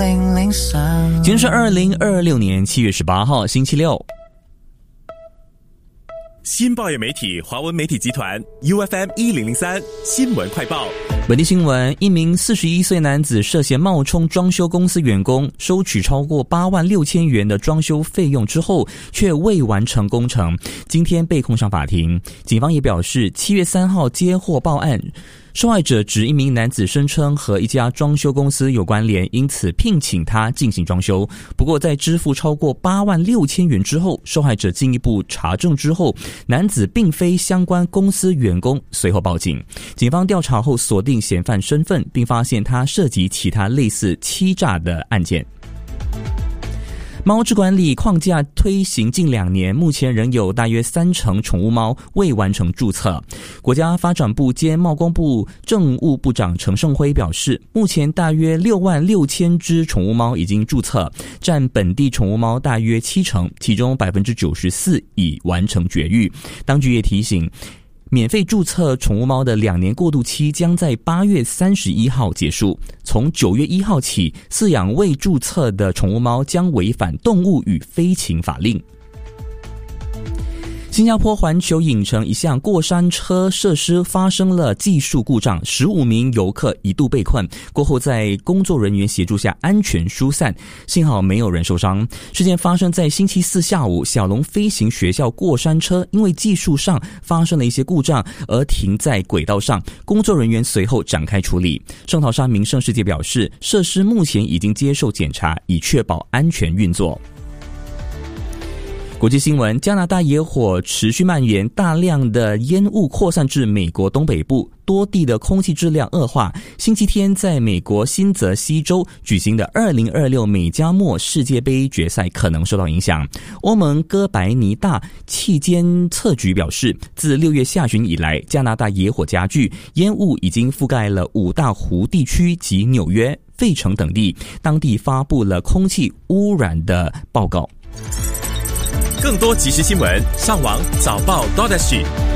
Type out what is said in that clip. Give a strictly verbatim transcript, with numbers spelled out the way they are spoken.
零零三。 今天是二零二六年七月十八号，星期六。 新报业媒体华文媒体集团 U F M 一零零三新闻快报。 本地新闻：一名四十一岁男子涉嫌冒充装修公司员工，收取超过八万六千元的装修费用之后，却未完成工程，今天被控上法庭。警方也表示，七月三号接获报案。受害者指一名男子声称和一家装修公司有关联，因此聘请他进行装修。不过在支付超过八万六千元之后，受害者进一步查证之后，男子并非相关公司员工，随后报警。警方调查后锁定嫌犯身份，并发现他涉及其他类似欺诈的案件。猫只管理框架推行近两年，目前仍有大约三成宠物猫未完成注册。国家发展部兼贸工部政务部长陈胜辉表示，目前大约六万六千只宠物猫已经注册，占本地宠物猫大约七成，其中百分之九十四已完成绝育。当局也提醒，免费注册宠物猫的两年过渡期将在八月三十一号结束。从九月一号起，饲养未注册的宠物猫将违反动物与飞禽法令。新加坡环球影城一项过山车设施发生了技术故障，十五名游客一度被困，过后在工作人员协助下安全疏散，幸好没有人受伤。事件发生在星期四下午，小龙飞行学校过山车因为技术上发生了一些故障而停在轨道上，工作人员随后展开处理。圣淘沙名胜世界表示，设施目前已经接受检查，以确保安全运作。国际新闻：加拿大野火持续蔓延，大量的烟雾扩散至美国东北部，多地的空气质量恶化。星期天在美国新泽西州举行的二零二六美加墨世界杯决赛可能受到影响。欧盟哥白尼大气监测局表示，自六月下旬以来，加拿大野火加剧，烟雾已经覆盖了五大湖地区及纽约、费城等地，当地发布了空气污染的报告。 更多即时新闻，上网早报 .dot.s g。